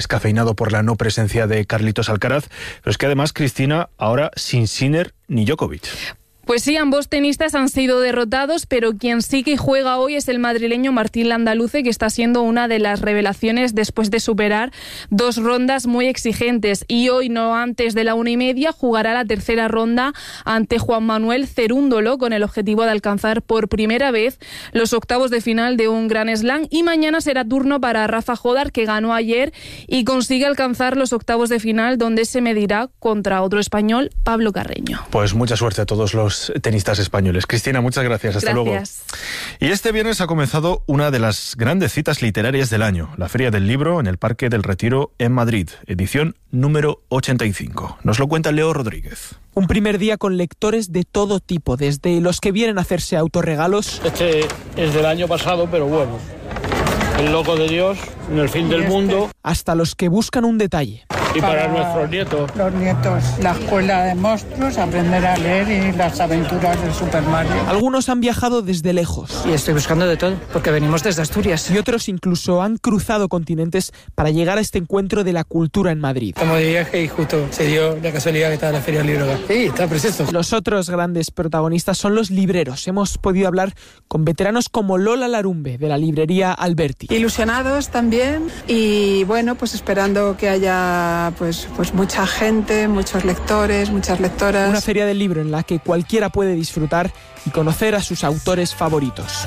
descafeinado por la no presencia de Carlitos Alcaraz, pero es que además, Cristina, ahora sin Sinner ni Djokovic. Pues sí, ambos tenistas han sido derrotados, pero quien sí que juega hoy es el madrileño Martín Landaluce, que está siendo una de las revelaciones después de superar 2 rondas muy exigentes. Y hoy, no antes de la 1:30, jugará la tercera ronda ante Juan Manuel Cerúndolo, con el objetivo de alcanzar por primera vez los octavos de final de un Grand Slam. Y mañana será turno para Rafa Jodar, que ganó ayer y consigue alcanzar los octavos de final, donde se medirá contra otro español, Pablo Carreño. Pues mucha suerte a todos los tenistas españoles. Cristina, muchas gracias. Hasta luego. Y este viernes ha comenzado una de las grandes citas literarias del año, la Feria del Libro en el Parque del Retiro en Madrid, edición número 85. Nos lo cuenta Leo Rodríguez. Un primer día con lectores de todo tipo, desde los que vienen a hacerse autorregalos. Este es del año pasado, pero bueno, El loco de Dios, en el fin del mundo. Hasta los que buscan un detalle. Y para nuestros nietos. Los nietos, la escuela de monstruos, aprender a leer y las aventuras del Super Mario. Algunos han viajado desde lejos. Y estoy buscando de todo, porque venimos desde Asturias. Y otros incluso han cruzado continentes para llegar a este encuentro de la cultura en Madrid. Como de viaje y justo se dio la casualidad que estaba la Feria del Libro. Sí, está precioso. Los otros grandes protagonistas son los libreros. Hemos podido hablar con veteranos como Lola Larumbe, de la librería Alberti. Ilusionados también y bueno, pues esperando que haya pues mucha gente, muchos lectores, muchas lectoras. Una feria del libro en la que cualquiera puede disfrutar y conocer a sus autores favoritos.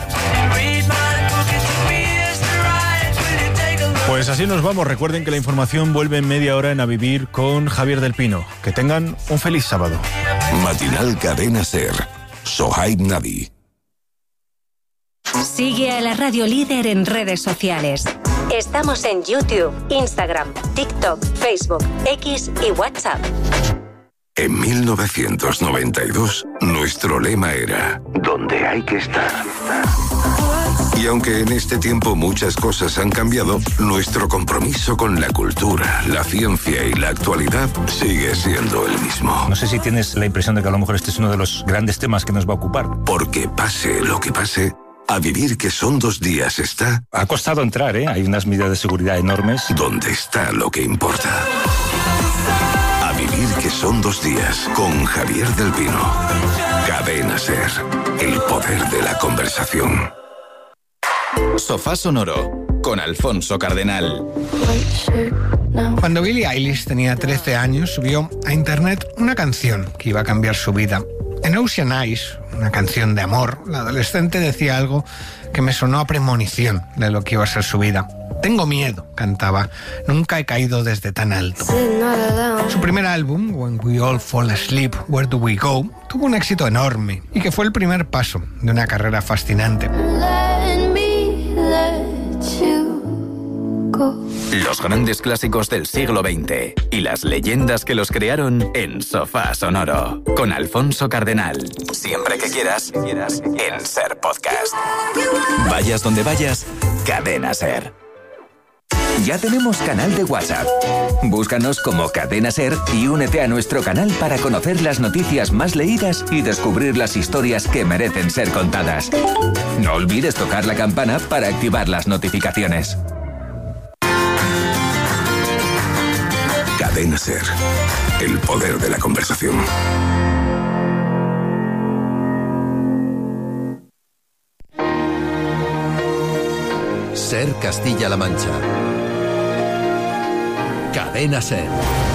Pues así nos vamos. Recuerden que la información vuelve en media hora en A Vivir con Javier del Pino. Que tengan un feliz sábado. Matinal Cadena SER. Sohaib Nabi. Sigue a la Radio Líder en redes sociales. Estamos en YouTube, Instagram, TikTok, Facebook, X y WhatsApp. En 1992, nuestro lema era «Donde hay que estar». Y aunque en este tiempo muchas cosas han cambiado, nuestro compromiso con la cultura, la ciencia y la actualidad sigue siendo el mismo. No sé si tienes la impresión de que a lo mejor este es uno de los grandes temas que nos va a ocupar. Porque pase lo que pase, A Vivir que son 2 días está... Ha costado entrar, ¿eh? Hay unas medidas de seguridad enormes. Donde está lo que importa. A Vivir que son 2 días con Javier del Pino. Cadena SER. El poder de la conversación. Sofá Sonoro con Alfonso Cardenal. Cuando Billie Eilish tenía 13 años, subió a internet una canción que iba a cambiar su vida. En Ocean Eyes, una canción de amor, la adolescente decía algo que me sonó a premonición de lo que iba a ser su vida. Tengo miedo, cantaba. Nunca he caído desde tan alto. Su primer álbum, When We All Fall Asleep, Where Do We Go, tuvo un éxito enorme y que fue el primer paso de una carrera fascinante. Los grandes clásicos del siglo XX y las leyendas que los crearon en Sofá Sonoro con Alfonso Cardenal. Siempre que quieras en SER Podcast. Vayas donde vayas, Cadena SER. Ya tenemos canal de WhatsApp. Búscanos como Cadena SER y únete a nuestro canal para conocer las noticias más leídas y descubrir las historias que merecen ser contadas. No olvides tocar la campana para activar las notificaciones. Cadena SER. El poder de la conversación. SER Castilla-La Mancha. Cadena SER.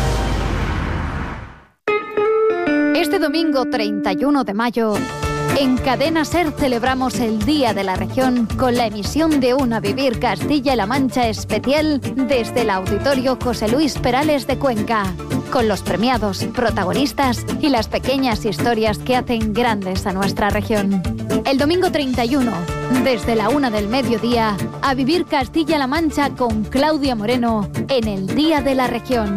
Este domingo 31 de mayo, en Cadena SER celebramos el Día de la Región con la emisión de un A Vivir Castilla-La Mancha especial desde el Auditorio José Luis Perales de Cuenca, con los premiados, protagonistas y las pequeñas historias que hacen grandes a nuestra región. El domingo 31, desde la 1 del mediodía, A Vivir Castilla-La Mancha con Claudia Moreno en el Día de la Región.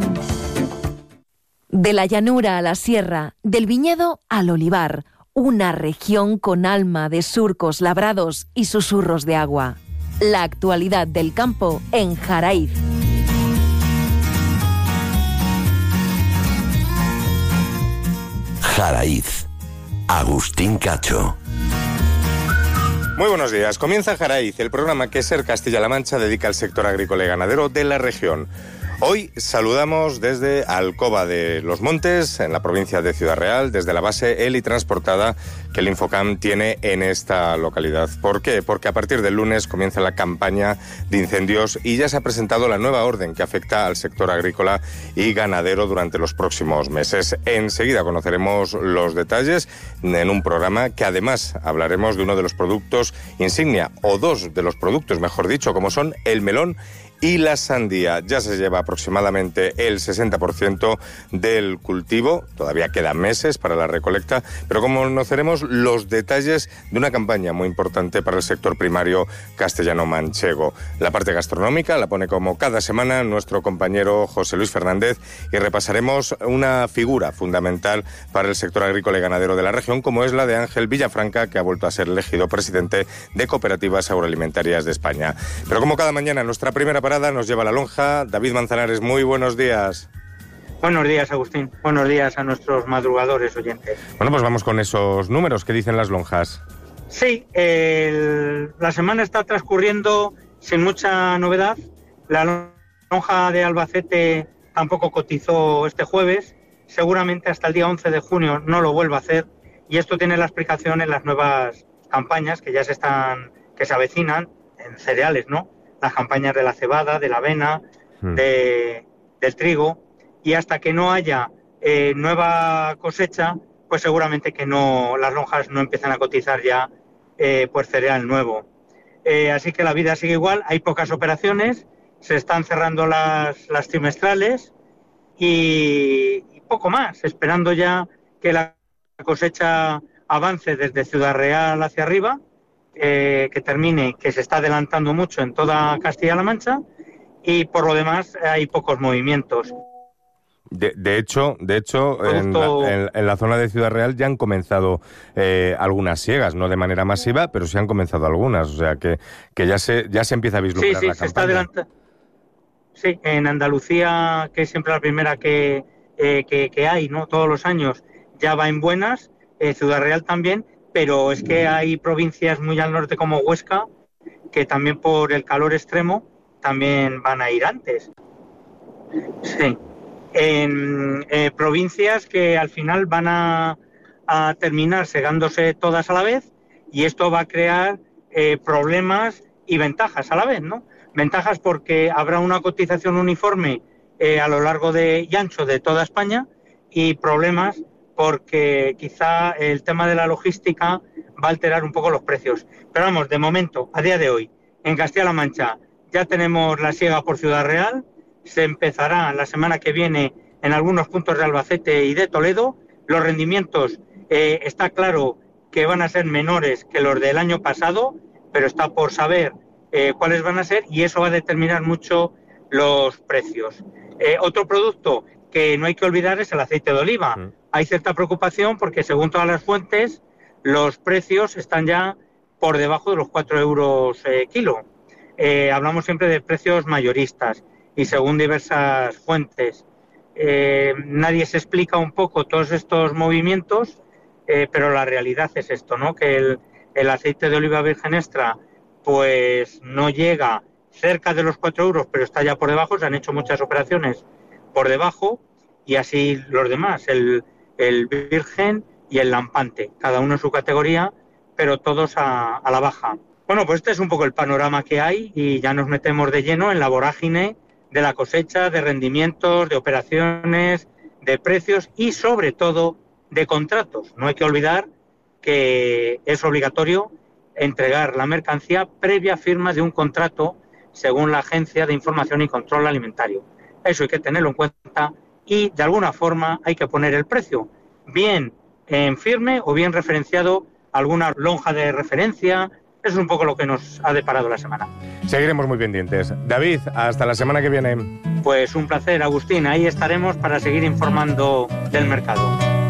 De la llanura a la sierra, del viñedo al olivar, una región con alma de surcos labrados y susurros de agua. La actualidad del campo en Jaraíz. Jaraíz. Agustín Cacho. Muy buenos días. Comienza Jaraíz, el programa que SER Castilla-La Mancha dedica al sector agrícola y ganadero de la región. Hoy saludamos desde Alcoba de los Montes, en la provincia de Ciudad Real, desde la base helitransportada que el Infocam tiene en esta localidad. ¿Por qué? Porque a partir del lunes comienza la campaña de incendios y ya se ha presentado la nueva orden que afecta al sector agrícola y ganadero durante los próximos meses. Enseguida conoceremos los detalles en un programa que además hablaremos de uno de los productos insignia, o dos de los productos, mejor dicho, como son el melón y la sandía. Ya se lleva aproximadamente el 60% del cultivo, todavía quedan meses para la recolecta, pero conoceremos los detalles de una campaña muy importante para el sector primario castellano-manchego. La parte gastronómica la pone como cada semana nuestro compañero José Luis Fernández y repasaremos una figura fundamental para el sector agrícola y ganadero de la región, como es la de Ángel Villafranca, que ha vuelto a ser elegido presidente de Cooperativas Agroalimentarias de España. Pero como cada mañana, nuestra primera parada nos lleva a la lonja. David Manzanares, muy buenos días. Buenos días, Agustín. Buenos días a nuestros madrugadores oyentes. Bueno, pues vamos con esos números. ¿Qué dicen las lonjas? Sí, la semana está transcurriendo sin mucha novedad. La lonja de Albacete tampoco cotizó este jueves. Seguramente hasta el día 11 de junio no lo vuelva a hacer. Y esto tiene la explicación en las nuevas campañas que se avecinan en cereales, ¿no? Las campañas de la cebada, de la avena, del trigo, y hasta que no haya nueva cosecha, pues seguramente que las lonjas no empiezan a cotizar ya por cereal nuevo. Así que la vida sigue igual, hay pocas operaciones, se están cerrando las trimestrales y poco más, esperando ya que la cosecha avance desde Ciudad Real hacia arriba, que termine, que se está adelantando mucho en toda Castilla-La Mancha, y por lo demás hay pocos movimientos. De hecho, en la zona de Ciudad Real ya han comenzado algunas siegas, no de manera masiva, pero sí han comenzado algunas, o sea que ya se empieza a vislumbrar la campaña. Está adelantando. Sí, en Andalucía, que es siempre la primera que hay, ¿no? Todos los años ya va en buenas, Ciudad Real también, pero es que hay provincias muy al norte como Huesca que también por el calor extremo también van a ir antes. Sí. En provincias que al final van a terminar segándose todas a la vez, y esto va a crear problemas y ventajas a la vez, ¿no? Ventajas porque habrá una cotización uniforme a lo largo y ancho de toda España, y problemas porque quizá el tema de la logística va a alterar un poco los precios. Pero vamos, de momento, a día de hoy, en Castilla-La Mancha ya tenemos la siega por Ciudad Real, se empezará la semana que viene en algunos puntos de Albacete y de Toledo. Los rendimientos está claro que van a ser menores que los del año pasado, pero está por saber cuáles van a ser, y eso va a determinar mucho los precios. Otro producto que no hay que olvidar es el aceite de oliva. Hay cierta preocupación porque, según todas las fuentes, los precios están ya por debajo de los 4 euros kilo. Hablamos siempre de precios mayoristas y según diversas fuentes. Nadie se explica un poco todos estos movimientos, pero la realidad es esto, ¿no? Que el aceite de oliva virgen extra pues no llega cerca de los 4 euros, pero está ya por debajo. Se han hecho muchas operaciones por debajo, y así los demás, el virgen y el lampante, cada uno en su categoría, pero todos a la baja. Bueno, pues este es un poco el panorama que hay, y ya nos metemos de lleno en la vorágine de la cosecha, de rendimientos, de operaciones, de precios y sobre todo de contratos. No hay que olvidar que es obligatorio entregar la mercancía previa firma de un contrato según la Agencia de Información y Control Alimentario. Eso hay que tenerlo en cuenta, y de alguna forma hay que poner el precio, bien en firme o bien referenciado a alguna lonja de referencia. Eso es un poco lo que nos ha deparado la semana. Seguiremos muy pendientes. David, hasta la semana que viene. Pues un placer, Agustín. Ahí estaremos para seguir informando del mercado.